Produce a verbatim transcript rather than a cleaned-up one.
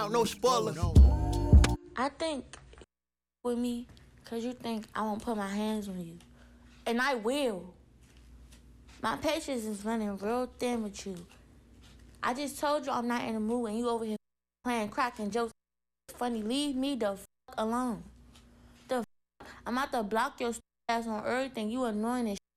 out, no spoilers. I think with me, cause you think I won't put my hands on you. And I will. My patience is running real thin with you. I just told you I'm not in the mood and you over here playing crack and jokes. Funny, leave me the fuck alone. The fuck? I'm about to block your ass on everything. You annoying as